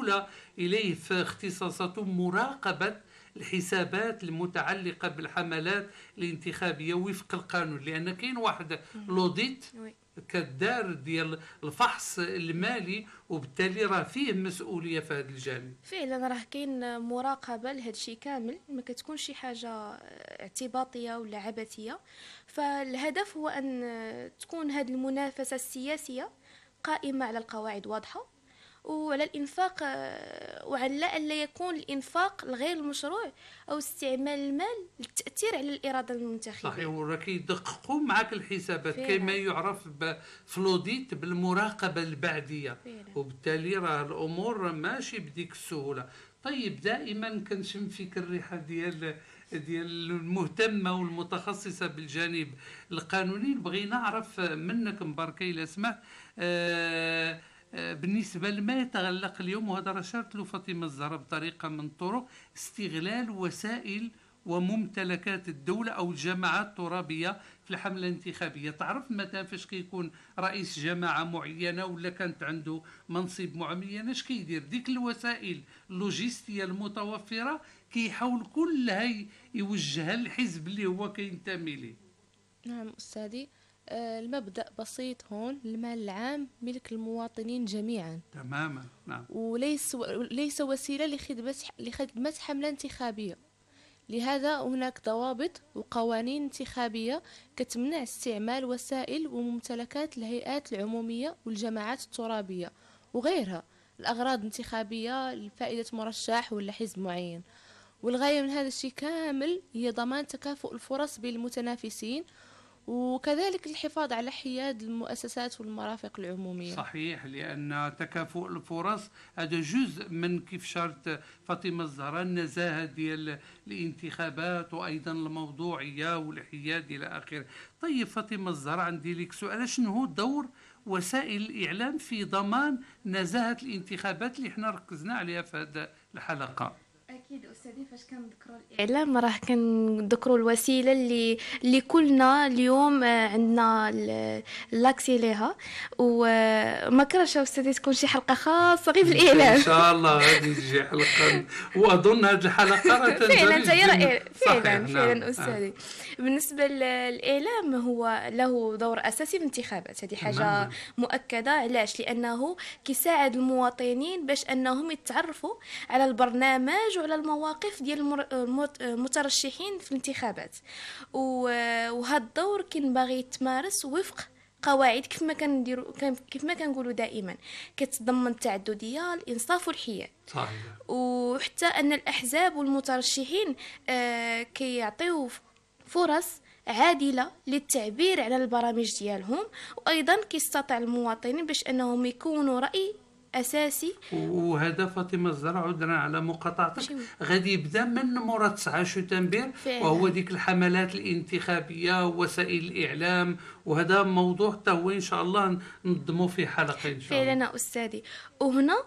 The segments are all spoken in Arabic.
الدولة إليه في اختصاصاته مراقبة الحسابات المتعلقة بالحملات الانتخابية وفق القانون، لأن كاين واحد لوديت كدار ديال الفحص المالي، وبالتالي راه فيه مسؤولية في هذا الجانب. فعلا راه كاين مراقبه لهذا الشيء كامل، ما كتكون شي حاجه اعتباطيه ولا عبثيه. فالهدف هو ان تكون هذه المنافسه السياسيه قائمه على القواعد واضحه، وعلى الإنفاق، وعلى ألا يكون الإنفاق الغير المشروع أو استعمال المال للتأثير على الإرادة المنتخبة. صحيح، وراه كيدققوا معك الحسابات كما يعرف فلوديت بالمراقبة البعدية. وبالتالي راه الأمور ماشي بديك السهولة. طيب، دائما كنشم فيك الريحة ديال المهتمة والمتخصصة بالجانب القانوني. نبغي نعرف منك مباركة إلى سمح بالنسبة لما يتعلق اليوم، وهذا رشرت له فاطمة الزهراء بطريقة من الطرق، استغلال وسائل وممتلكات الدولة أو الجماعات الترابية في الحملة الانتخابية. تعرف مثلا فاش كيكون رئيس جماعة معينة ولا كانت عنده منصب معين، اش كيدير؟ ديك الوسائل اللوجستية المتوفرة كيحاول كلها يوجهها للحزب اللي هو كينتمي ليه. نعم أستاذي، المبدأ بسيط هون: المال العام ملك المواطنين جميعا. تماما، نعم. وليس وسيلة لخدمة حملة انتخابية. لهذا هناك ضوابط وقوانين انتخابية كتمنع استعمال وسائل وممتلكات الهيئات العمومية والجماعات الترابية وغيرها الأغراض انتخابية لفائدة مرشح ولا حزب معين. والغاية من هذا الشيء كامل هي ضمان تكافؤ الفرص بين المتنافسين، وكذلك الحفاظ على حياد المؤسسات والمرافق العمومية. صحيح، لأن تكافؤ الفرص هذا جزء من كيف شرط فاطمة الزهراء النزاهة ديال الانتخابات، وأيضا الموضوعية والحياد إلى آخره. طيب فاطمة الزهراء، عندي لك سؤال: شنو هو دور وسائل الإعلام في ضمان نزاهة الانتخابات اللي احنا ركزنا عليها في هذه الحلقة؟ اكيد استاذي، فاش كنذكروا الاعلام راه كنذكروا الوسيله اللي كلنا اليوم عندنا لاكسي ليها. وما كرهش استاذي تكون شي حلقه خاصه غير في الاعلام. ان شاء الله غادي تجي حلقه، واظن هذه الحلقه راه فعلا استاذي. بالنسبه للاعلام هو له دور اساسي في الانتخابات، هذه حاجه مؤكده. علاش؟ لانه كيساعد المواطنين باش انهم يتعرفوا على البرنامج وعلى المواقف ديال المترشحين في الانتخابات. وهذا الدور كينبغي يتمارس وفق قواعد كيف ما كنقولوا دائما، كتضمن التعدديه، الانصاف والحياد. صحيح. وحتى ان الاحزاب والمترشحين كيعطيو فرص عادله للتعبير على البرامج ديالهم، وايضا كيستطيع المواطنين باش انهم يكونوا راي اساسي. وهذا فاطمه الزهراء، عذرا على مقاطعتك، غادي يبدا من مورا 9 شتنبر، وهو ديك الحملات الانتخابيه ووسائل الاعلام، وهذا موضوع حتى هو ان شاء الله ننظموا فيه حلقه ان شاء الله. فعلا استاذي. وهنا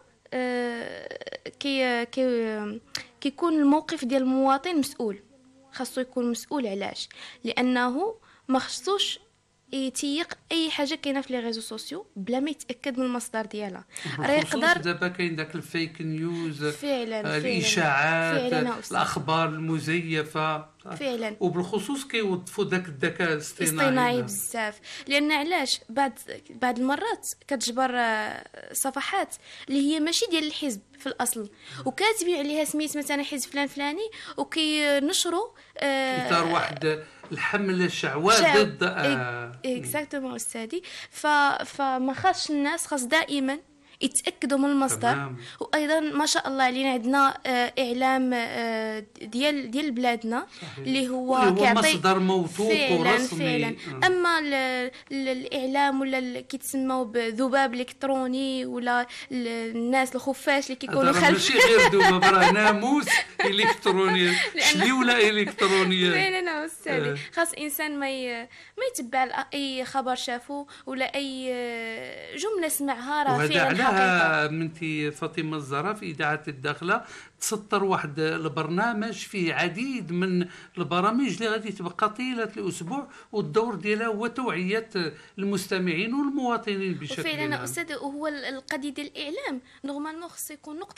كيكون الموقف ديال المواطن مسؤول، خاصو يكون مسؤول. علاش؟ لانه ما خصوش يتيق اي حاجه كاينه في لي ريزو سوسيو بلا ما يتاكد من المصدر ديالها. راه يقدر دابا كاين داك الفيك نيوز، الاشاعات، الاخبار المزيفه فعلا. وبالخصوص كيوظفوا داك الذكاء الاصطناعي بزاف. لان علاش بعض المرات كتجبر صفحات اللي هي ماشي ديال الحزب في الاصل، وكاتبين عليها سميت مثلا حزب فلان فلاني، وكينشروا اطار واحد الحمله شعواء ضد اكزاكتومون استاذي. فما خاصش الناس، خاص دائما يتاكدوا من المصدر. وايضا ما شاء الله علينا عندنا اعلام ديال بلادنا اللي هو كيعطي مصدر موثوق ورسمي فعلا. اما الاعلام ولا كيتسموا بذباب الكتروني، ولا الناس الخفاش اللي كيكونوا ماشي غير ذباب، راه ناموس الكتروني، شليوله الكترونيه. فعلا استاذي. خاص انسان ما يتبع اي خبر شافه ولا اي جمله سمعها راه فعلا منتي فاطمة الزهراء في إذاعة الداخلة تسطر واحد البرنامج فيه عديد من البرامج اللي غادي تبقى طيلة الأسبوع، والدور ديالها هو توعية المستمعين والمواطنين بشكل عام. فعلا أستاذ. وهو القضية ديال الإعلام نورمالمون خصو يكون نقطة